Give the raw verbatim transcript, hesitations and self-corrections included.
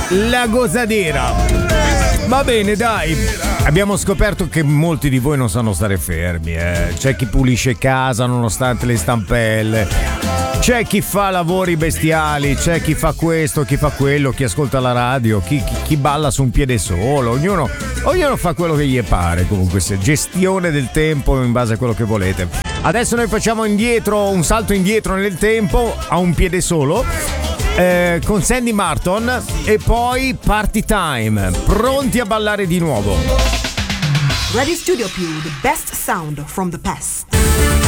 la gozadera. Va bene, dai. Abbiamo scoperto che molti di voi non sanno stare fermi, eh. C'è chi pulisce casa nonostante le stampelle, c'è chi fa lavori bestiali, c'è chi fa questo, chi fa quello, chi ascolta la radio, chi, chi, chi balla su un piede solo. Ognuno, ognuno fa quello che gli pare. Comunque, se gestione del tempo in base a quello che volete. Adesso noi facciamo indietro, un salto indietro nel tempo a un piede solo. Eh, con Sandy Martin e poi Party Time, pronti a ballare di nuovo. Radio Studio Più, the best sound from the past.